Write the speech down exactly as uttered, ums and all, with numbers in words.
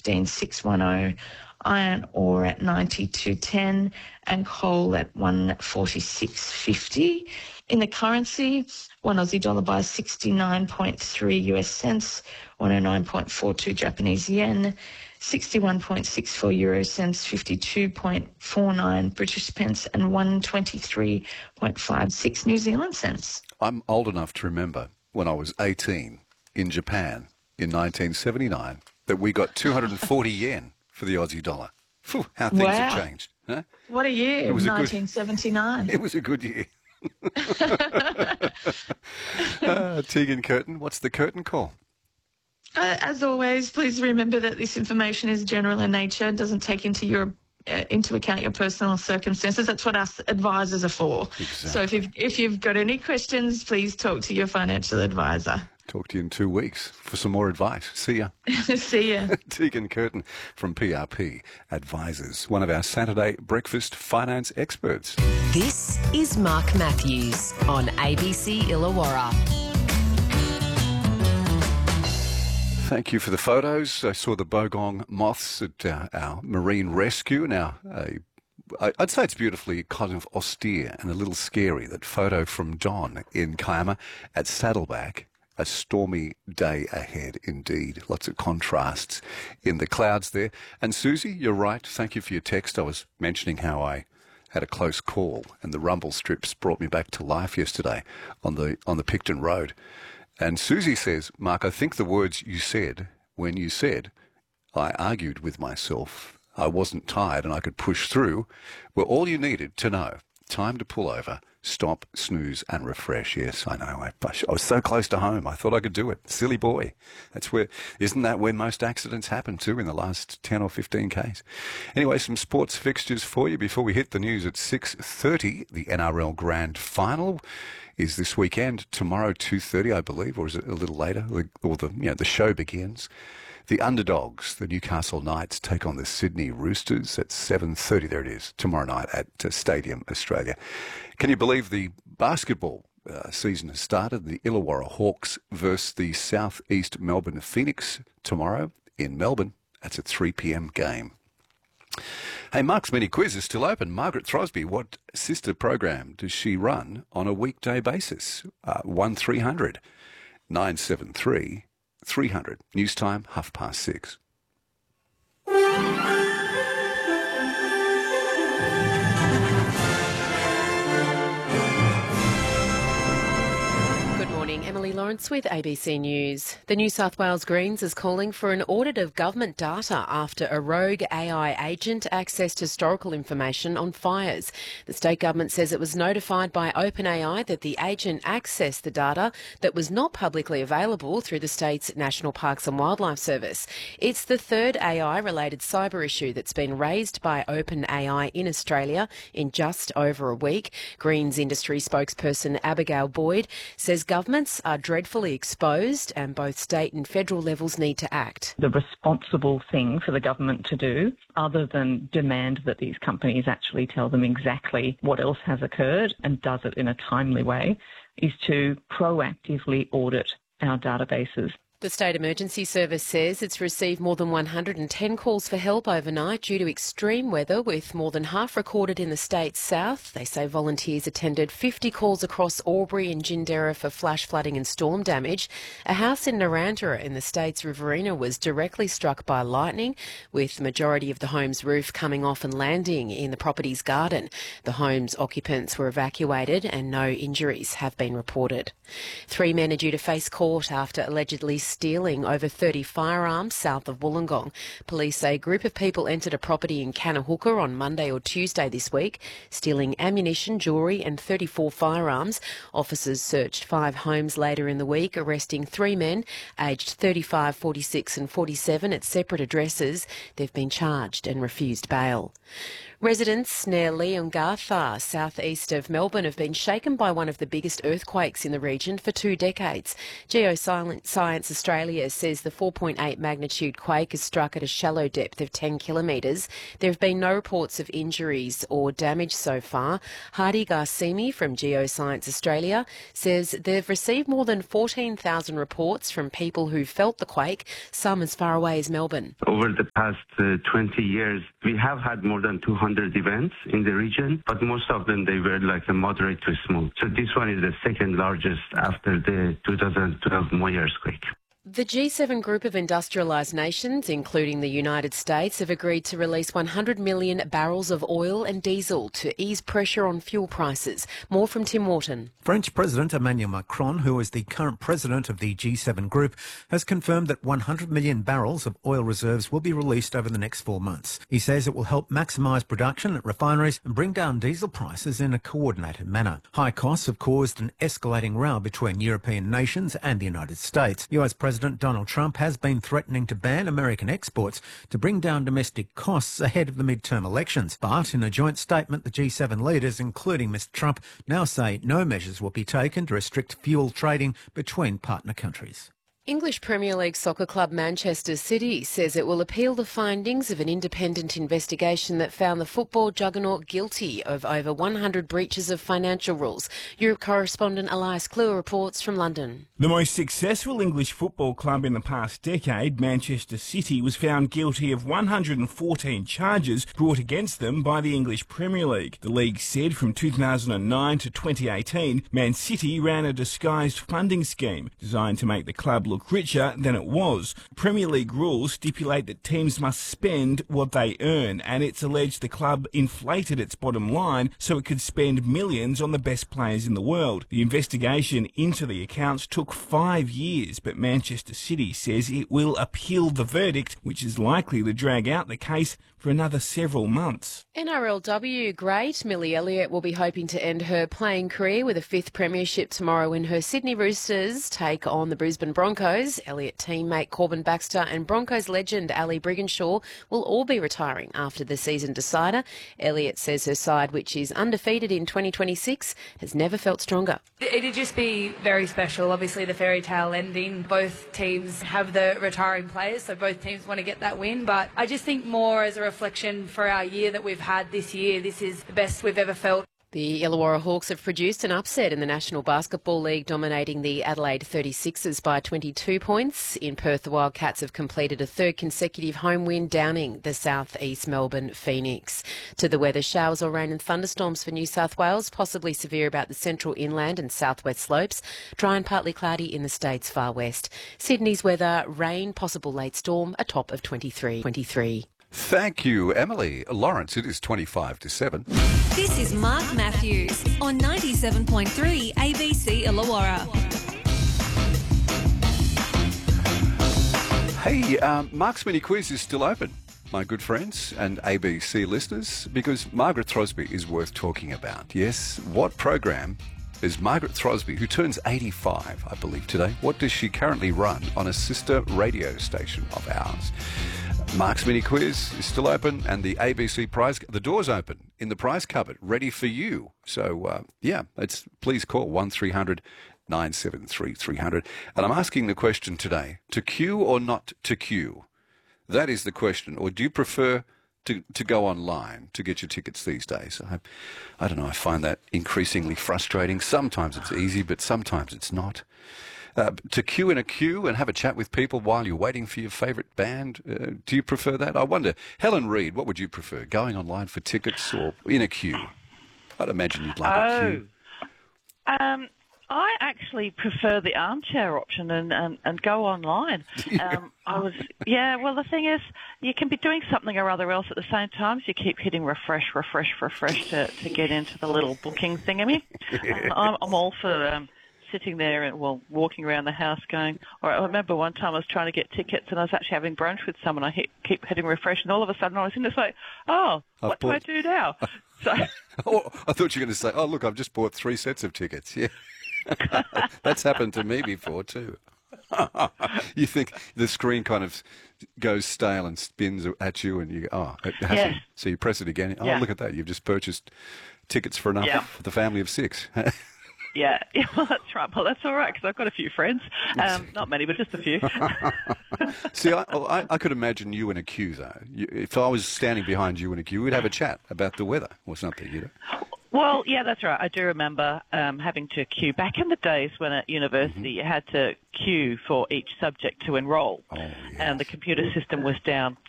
fifteen six ten, iron ore at ninety-two ten, and coal at one forty-six fifty. In the currency, one Aussie dollar buys sixty-nine point three U S cents, one oh nine point four two Japanese yen, sixty-one point six four euro cents, fifty-two point four nine British pence, and one twenty-three point five six New Zealand cents. I'm old enough to remember when I was eighteen in Japan in nineteen seventy-nine that we got two hundred forty yen for the Aussie dollar. Phew, how things Wow. have changed. Huh? What a year, It was a good- nineteen seventy-nine. It was a good year. uh, Tegan Curtin, what's the curtain call? Uh, as always, please remember that this information is general in nature, doesn't take into your uh, into account your personal circumstances. That's what us advisors are for. Exactly. So if you've, if you've got any questions, please talk to your financial advisor. Talk to you in two weeks for some more advice. See ya. See ya. Tegan Curtin from P R P Advisors, one of our Saturday breakfast finance experts. This is Mark Matthews on A B C Illawarra. Thank you for the photos. I saw the bogong moths at uh, our marine rescue. Now, uh, I- I'd say it's beautifully kind of austere and a little scary, that photo from Don in Kiama at Saddleback. A stormy day ahead indeed. Lots of contrasts in the clouds there. And Susie, you're right. Thank you for your text. I was mentioning how I had a close call and the rumble strips brought me back to life yesterday on the on the Picton Road. And Susie says, Mark, I think the words you said when you said, I argued with myself, I wasn't tired and I could push through, were all you needed to know. Time to pull over, stop, snooze and refresh. Yes, I know. I, I was so close to home. I thought I could do it. Silly boy. That's where, isn't that where most accidents happen too, in the last ten or fifteen Ks? Anyway, some sports fixtures for you before we hit the news at six thirty. The N R L Grand Final is this weekend. Tomorrow, two thirty, I believe, or is it a little later? Or the, you know, the show begins. The underdogs, the Newcastle Knights, take on the Sydney Roosters at seven thirty. There it is, tomorrow night at uh, Stadium Australia. Can you believe the basketball uh, season has started? The Illawarra Hawks versus the South East Melbourne Phoenix tomorrow in Melbourne. That's a three p.m. game. Hey, Mark's Mini Quiz is still open. Margaret Throsby, what sister program does she run on a weekday basis? Uh, one three hundred nine seven three three hundred. News time, half past six. Good morning, Emily Lawrence with A B C News. The New South Wales Greens is calling for an audit of government data after a rogue A I agent accessed historical information on fires. The state government says it was notified by OpenAI that the agent accessed the data that was not publicly available through the state's National Parks and Wildlife Service. It's the third A I-related cyber issue that's been raised by OpenAI in Australia in just over a week. Greens industry spokesperson Abigail Boyd says governments are dreadfully exposed and both state and federal levels need to act. The responsible thing for the government to do, other than demand that these companies actually tell them exactly what else has occurred and does it in a timely way, is to proactively audit our databases. The State Emergency Service says it's received more than one hundred ten calls for help overnight due to extreme weather, with more than half recorded in the state's south. They say volunteers attended fifty calls across Albury and Gindera for flash flooding and storm damage. A house in Narrandera in the state's Riverina was directly struck by lightning, with the majority of the home's roof coming off and landing in the property's garden. The home's occupants were evacuated and no injuries have been reported. Three men are due to face court after allegedly stealing over thirty firearms south of Wollongong. Police say a group of people entered a property in Kanahooka on Monday or Tuesday this week, stealing ammunition, jewellery and thirty-four firearms. Officers searched five homes later in the week, arresting three men aged thirty-five, forty-six and forty-seven at separate addresses. They've been charged and refused bail. Residents near Leongatha, southeast of Melbourne, have been shaken by one of the biggest earthquakes in the region for two decades. Geoscience Australia says the four point eight magnitude quake has struck at a shallow depth of ten kilometres. There have been no reports of injuries or damage so far. Hardy Garsimi from Geoscience Australia says they've received more than fourteen thousand reports from people who felt the quake, some as far away as Melbourne. Over the past uh, twenty years, we have had more than two hundred events in the region, but most of them, they were like a moderate to small. So this one is the second largest after the two thousand twelve Moya earthquake. The G seven group of industrialised nations, including the United States, have agreed to release one hundred million barrels of oil and diesel to ease pressure on fuel prices. More from Tim Wharton. French President Emmanuel Macron, who is the current president of the G seven group, has confirmed that one hundred million barrels of oil reserves will be released over the next four months. He says it will help maximise production at refineries and bring down diesel prices in a coordinated manner. High costs have caused an escalating row between European nations and the United States. U S President President Donald Trump has been threatening to ban American exports to bring down domestic costs ahead of the midterm elections. But in a joint statement, the G seven leaders, including Mister Trump, now say no measures will be taken to restrict fuel trading between partner countries. English Premier League soccer club Manchester City says it will appeal the findings of an independent investigation that found the football juggernaut guilty of over one hundred breaches of financial rules. Europe correspondent Elias Kluwer reports from London. The most successful English football club in the past decade, Manchester City, was found guilty of one hundred fourteen charges brought against them by the English Premier League. The league said from two thousand nine to twenty eighteen, Man City ran a disguised funding scheme designed to make the club look look richer than it was. Premier League rules stipulate that teams must spend what they earn, and it's alleged the club inflated its bottom line so it could spend millions on the best players in the world. The investigation into the accounts took five years, but Manchester City says it will appeal the verdict, which is likely to drag out the case for another several months. N R L W great Millie Elliott will be hoping to end her playing career with a fifth premiership tomorrow when her Sydney Roosters take on the Brisbane Broncos. Elliott teammate Corbin Baxter and Broncos legend Ali Brigginshaw will all be retiring after the season decider. Elliott says her side, which is undefeated in twenty twenty-six, has never felt stronger. It'd just be very special. Obviously the fairy tale ending. Both teams have the retiring players, so both teams want to get that win. But I just think more as a reflection for our year that we've had this year, this is the best we've ever felt. The Illawarra Hawks have produced an upset in the National Basketball League, dominating the Adelaide thirty-sixers by twenty-two points. In Perth, the Wildcats have completed a third consecutive home win, downing the South East Melbourne Phoenix. To the weather, showers or rain and thunderstorms for New South Wales, possibly severe about the central inland and southwest slopes. Dry and partly cloudy in the state's far west. Sydney's weather, rain, possible late storm, a top of twenty-three. twenty-three. Thank you, Emily. Lawrence, it is twenty-five to seven. This is Mark Matthews on ninety-seven point three A B C Illawarra. Hey, um, Mark's Mini Quiz is still open, my good friends and A B C listeners, because Margaret Throsby is worth talking about. Yes, what program is Margaret Throsby, who turns eighty-five, I believe, today? What does she currently run on a sister radio station of ours? Mark's Mini Quiz is still open, and the A B C prize, the door's open in the prize cupboard, ready for you. So, uh, yeah, it's, please call one three hundred nine seven three three hundred. And I'm asking the question today, to queue or not to queue? That is the question. Or do you prefer to, to go online to get your tickets these days? I, I don't know, I find that increasingly frustrating. Sometimes it's easy, but sometimes it's not. Uh, to queue in a queue and have a chat with people while you're waiting for your favourite band, uh, do you prefer that? I wonder, Helen Reid, what would you prefer, going online for tickets or in a queue? I'd imagine you'd like oh, a queue. Um, I actually prefer the armchair option and, and, and go online. Um, I was, yeah, well, the thing is, you can be doing something or other else at the same time, so you keep hitting refresh, refresh, refresh to, to get into the little booking thingamy. Um, I'm, I'm all for... Um, sitting there and well walking around the house going, or I remember one time I was trying to get tickets and I was actually having brunch with someone. I hit, keep hitting refresh and all of a sudden I was in this like, oh, I've what bought... do I do now? So oh, I thought you were going to say, oh, look, I've just bought three sets of tickets. Yeah, that's happened to me before too. You think the screen kind of goes stale and spins at you, and you go, oh, it has Yes. to- so you press it again. Oh, Yeah. look at that! You've just purchased tickets for enough Yeah. for the family of six. Yeah, yeah, well, that's right. Well, that's all right, because I've got a few friends. Um, not many, but just a few. See, I, I, I could imagine you in a queue, though. You, if I was standing behind you in a queue, we'd have a chat about the weather or something, you know. Well, yeah, that's right. I do remember um, having to queue back in the days when at university you had to queue for each subject to enrol, Oh, yes. and the computer system was down